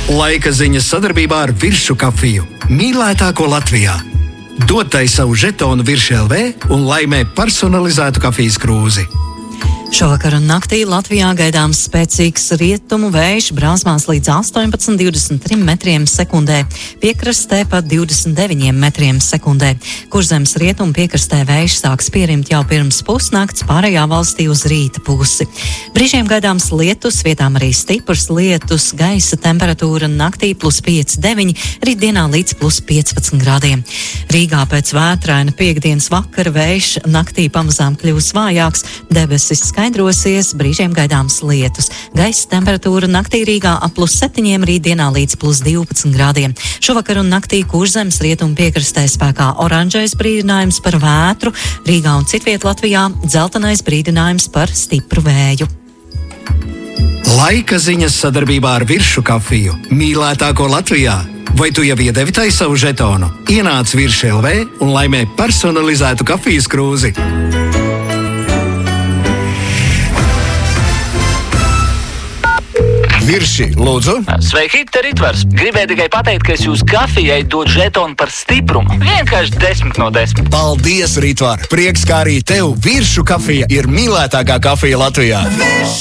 Laika ziņas sadarbībā ar Viršu kafiju, mīlētāko Latvijā. Dod tai savu žetonu Virši LV un laimē personalizētu kafijas krūzi. Šovakar un naktī Latvijā gaidāms spēcīgs rietumu vējš brāzmās līdz 18–23 metriem sekundē, piekrastē pat 29 metriem sekundē. Kurzemes rietumu piekrastē vējš sāks pierimt jau pirms pusnakts, pārējā valstī uz rīta pusi. Brīžiem gaidāms lietus, vietām arī stiprs lietus, gaisa temperatūra naktī +5–9, rītdienā līdz +15 grādiem. Rīgā pēc vētraina piektdienas vakara vējš naktī pamazām kļūs vājāks, debesis skaidrosies, brīžiem gaidāms lietus. Gaisa temperatūra naktī Rīgā ap +7, rītdienā līdz +12 grādiem. Šovakar un naktī Kurzemes rietumu piekrastē spēkā oranžais brīdinājums par vētru, Rīgā un citviet Latvijā dzeltenais brīdinājums par stipru vēju. Laika ziņas sadarbībā ar Viršu kafiju, mīlētāko Latvijā. Vai tu jau iedevi tai savu žetonu? Ienāc Virši LV un laimē personalizētu kafijas krūzi. Virši, lūdzu. Sveiki, te Ritvars. Gribēju tikai pateikt, ka es jūsu kafijai dodu žetonu par stiprumu. Vienkārši 10 no 10. Paldies, Ritvar! Prieks, kā arī tev Viršu kafija ir mīlētākā kafija Latvijā.